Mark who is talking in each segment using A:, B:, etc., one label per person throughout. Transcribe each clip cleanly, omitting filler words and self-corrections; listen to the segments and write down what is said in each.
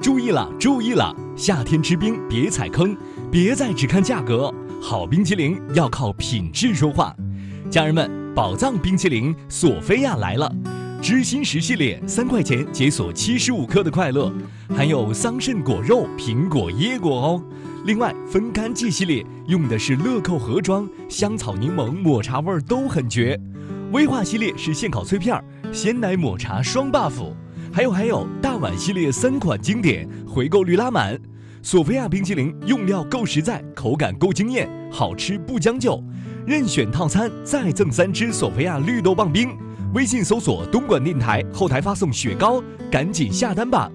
A: 注意了，注意了！夏天吃冰别踩坑，别再只看价格，好冰淇淋要靠品质说话。家人们，宝藏冰淇淋索菲亚来了，知心10系列3块钱解锁75克的快乐，含有桑葚果肉、苹果、椰果哦。另外，分干季系列用的是乐扣盒装，香草柠檬、抹茶味都很绝。威化系列是现烤脆片，鲜奶抹茶双 buff。还有，大碗系列3款经典，回购率拉满。索菲亚冰淇淋用料够实在，口感够惊艳，好吃不将就。任选套餐再赠3支索菲亚绿豆棒冰。微信搜索东莞电台，后台发送雪糕，赶紧下单吧。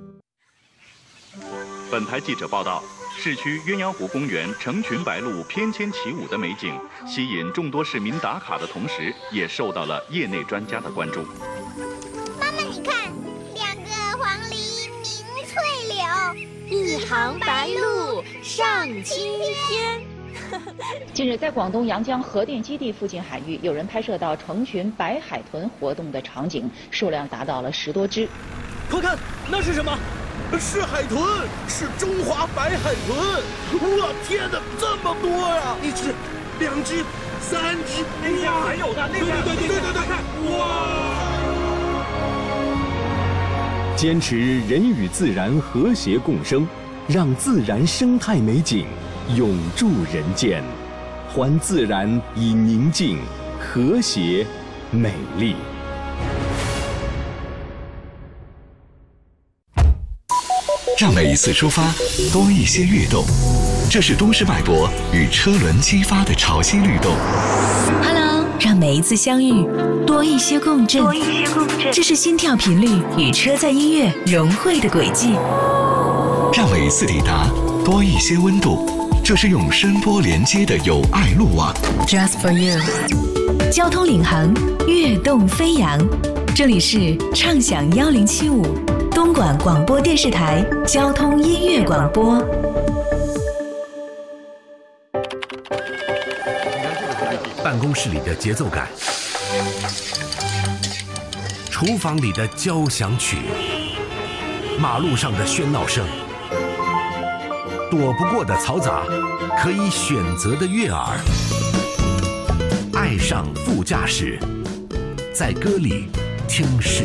B: 本台记者报道，市区鸳鸯湖公园成群白鹭翩跹起舞的美景，吸引众多市民打卡的同时，也受到了业内专家的关注。
C: 妈妈，你看，2个黄鹂鸣翠柳，1行白鹭上青天。
D: 近日，在广东阳江核电基地附近海域，有人拍摄到成群白海豚活动的场景，数量达到了10多只。
E: 快看，那是什么？是海豚，是中华白海豚！我天哪，这么多呀！1只、2只、3只，
F: 那边还有呢，那边对，看，哇！
G: 坚持人与自然和谐共生，让自然生态美景永驻人间，还自然以宁静、和谐、美丽。
H: 让每一次出发多一些跃动，这是都市脉搏与车轮激发的潮汐律动。
I: Hello， 让每一次相遇多一些共振，这是心跳频率与车载音乐融汇的轨迹。
H: 让每一次抵达多一些温度，这是用声波连接的友爱路网。
I: Just for you， 交通领航，跃动飞扬。这里是畅享1075。东莞广播电视台交通音乐广播。
J: 办公室里的节奏感，厨房里的交响曲，马路上的喧闹声，躲不过的嘈杂，可以选择的悦耳。爱上副驾驶，在歌里听世